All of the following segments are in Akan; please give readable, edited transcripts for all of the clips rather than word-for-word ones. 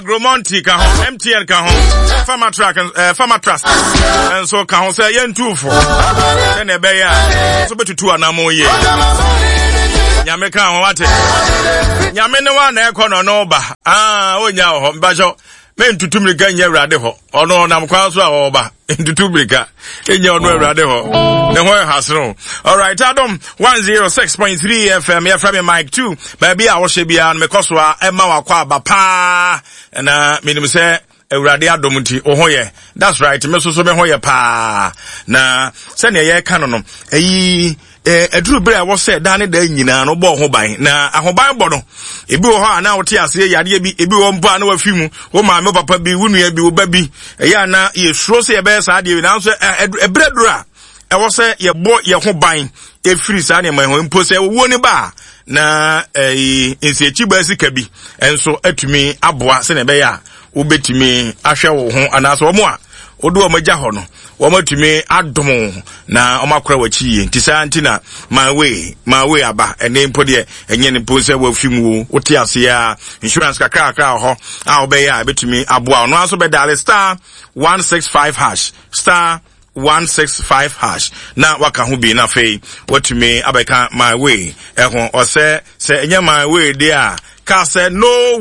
Gromonti ka ho, MTN ka ho, Farmer Trust, and so ka ho say yen two for. Then e be ya, so betutu anamo ye. Nyame ka ho wate. Nyame ne wa na ekono no ba. Onya ho mbajo. Men tutumrika nya Awurade ho. Ono nam kwa so a oba. Tutumrika enya ono Awurade ho. Ne ho hasro. All right, Adam 106.3 FM. Ya from mic 2. Baby a wo hye bia no mekoso a ema wakwa aba pa. Na minim se Awurade adom nti o ho ye. That's right. Me so me ho ye pa. Na se ne ye ka no eyi eduru bere a wo se da ne da nyina no bo ho ban na ahoban bo no ebi wo ho ana wo te ase yade bi ebi wo mpo ana wafi mu wo ma me papa bi wunu bi wo ba bi eya na ye suro se ye be sa de na so ebere duru a e wo se ye bo ye ho ban e free sa ne ma ho mpo se wo ni ba na nsiechi ba sika bi enso atumi aboa se ne be ya wo betumi ahwe wo ho ana so wo mo a odu omagya ho no wo matumi adom na omakora wachi nti sa antina my way aba ene mpo de enye ne mpo se wa fimu wo te ase ya insurance kakra ho a obe ya betumi aboa no aso be dial star 165 hash star 165 hash na waka ho bi na fei watumi abeka my way ehon o se enye my way dia ka say no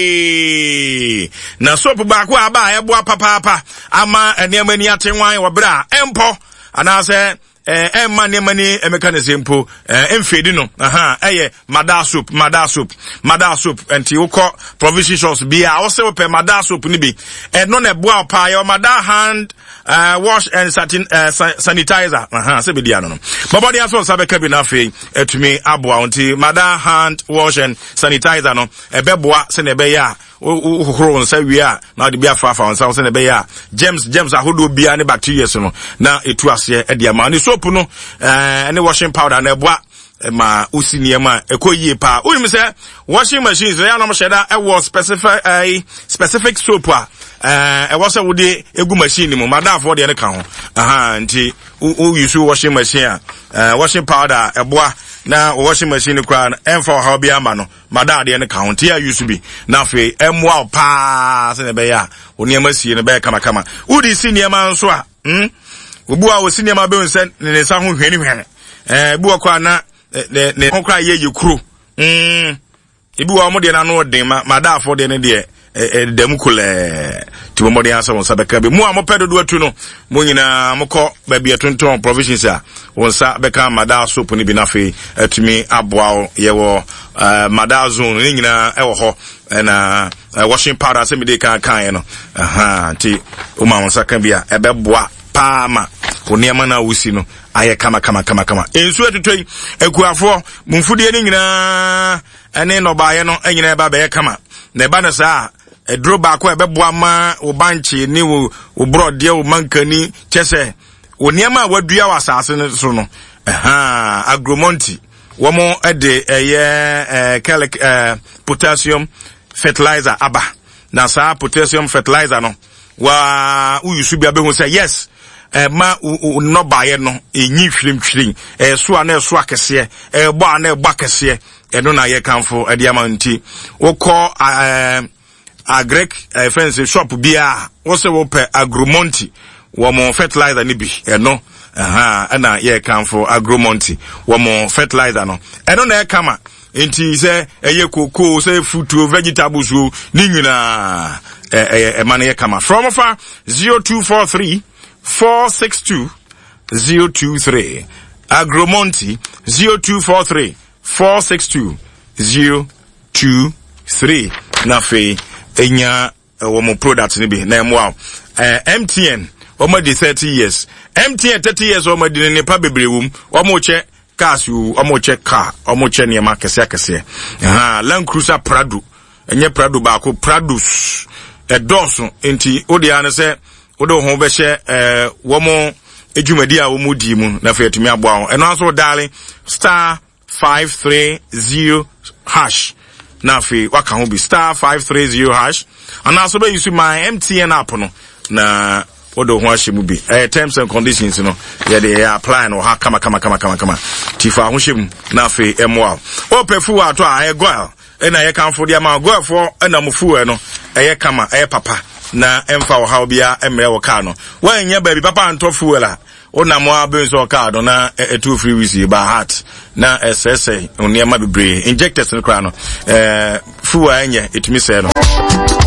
way na soap back wa ba eboa papa ama enema ni atenwan wo bra empo ana say emma ne mani emeka ne sempo emfedi no eye mada soup enti ukọ provision shops bia wo se wo pe mada soup ni bi no na eboa pa your mada hand wash and sanitizer se be dia no bobody aso sabe ka bi na fe etumi aboa enti mada hand wash and sanitizer no ebeboa se na ebe ya uhuru nsa wia na de bia fafa nsa se na ebe ya germs ahodo bia ne bacteria no na etu ase e dia ma ni soap no any washing powder na eboa ma usiniema ekoyie pa unim se washing machines ya no mo sheda e was specific soap e was a wode egu machine mu madafo de ne ka ho nti u use washing machine washing powder eboa na washing machine kwa emfa ha bia ma no madade ne ka ho nti ya use bi na fe emwa pa se ne be ya oniema sie ne be kama udi siniema nso a obu a wo siniema be nse ne sa ho hwene bu akwa na ne okra ye yekuro ibi wa mo de na no den madafo de ne de dem kule ti mo de asa won sabeka be mu a mo pedo do atu no mo nyina mo ko ba bia tonton provisions a won sa beka mada soap ni bi na fe atumi aboa ye wo mada zone ni nyina e wo ho na washing powder se mi de kan no ti o ma won sa kan bia e be boa paama oniama na wusi no aye kama ensu atutoi ekuafo mumfudie ni nyina ene no baaye no enyina eba be kama na eba na saa edro ba ko ebeboa ma wo banchi ni wo brode wo mankani chese oniama wadua wasase ne so no agromonti womo ede potassium fertilizer aba na saa potassium fertilizer no wa uyusu bia be hu say yes ma no baye no enyi hwirim so ana so akese bo ana egba kese eno na ye kanfo ade amanti wokọ agrek friends shop bia wo se wo pe agromonti wo mo fertilizer ni bi eno ana ye kanfo agromonti wo mo fertilizer no eno na e kama enti se eye koko se fruit vegetables ni nyina man ye kama from far 0243 462 023 agromonti 0243 462 023 na fe enya wo product ni bi na mo MTN o ma di 30 years MTN 30 years o ma di ne pa bebrewum o mo che cars o mo che car o mo che ne ma kese Land Cruiser Prado enye Prado ba ko Prados doso enti o de an se o do ho be hye wo mo ejumadi a wo mo di mu na fe atumi aboa ho eno aso darling star 530 hash na fe waka ho bi star 530 hash ana aso be use my MTN app no na o do ho ahye mu bi terms and conditions no ye dey apply no ha kama tifa ho hye mu na fe emo o pefu ato a goal ena ye kan fo dia ma go afo ena mo fuel no eye kama eye papa na emfa wo ha obia emre wo car no wan nya ba bi papa anto fuel a ona mo abenso car no na etu free wisi ba heart na ss oniema bebre injectors no kra no fuel enye etumi se no